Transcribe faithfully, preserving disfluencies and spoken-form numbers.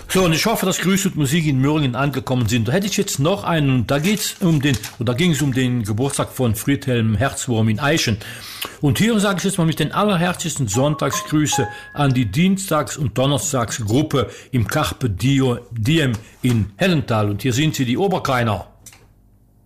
So, und ich hoffe, dass Grüße und Musik in Möhringen angekommen sind. Da hätte ich jetzt noch einen, und da geht's um den, oder ging es um den Geburtstag von Friedhelm Herzwurm in Eichen. Und hier sage ich jetzt mal mit den allerherzlichsten Sonntagsgrüße an die Dienstags- und Donnerstagsgruppe im Carpe Diem in Hellental. Und hier sind sie, die Oberkreiner.